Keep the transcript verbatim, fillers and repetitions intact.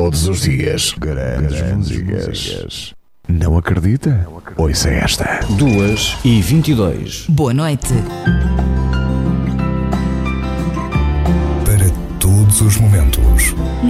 Todos os dias, grandes, grandes músicas. Não acredita? Ouça esta. Duas e vinte e dois. Boa noite. Para todos os momentos.